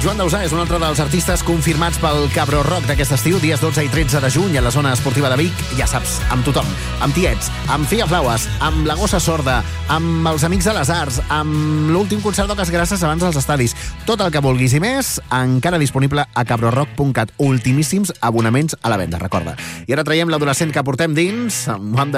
Joan Dausà és un altre dels artistes confirmats pel Cabró Rock d'aquest estiu, dies 12 i 13 de juny a la zona esportiva de Vic. Ja saps, amb tothom, amb tiets, amb Fia Flaues, amb la Gossa Sorda, amb els Amics de les Arts, amb l'últim concert d'Oques Grasses abans dels estadis. Tot el que vulguis i més, encara disponible a cabrorock.cat. Ultimíssims abonaments a la venda, recorda. I ara traiem l'adolescent que portem dins, amb